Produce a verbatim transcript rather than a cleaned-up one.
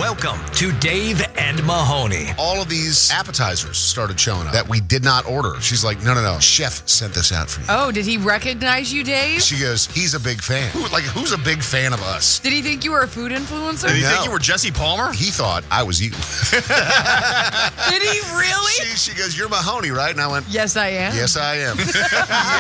Welcome to Dave and Mahoney. All of these appetizers started showing up that we did not order. She's like, no, no, no. Chef sent this out for you. Oh, did he recognize you, Dave? She goes, he's a big fan. Who, like, who's a big fan of us? Did he think you were a food influencer? Did he No. think you were Jesse Palmer? He thought I was you. Did he really? She, she goes, you're Mahoney, right? And I went, Yes, I am. yes, I am.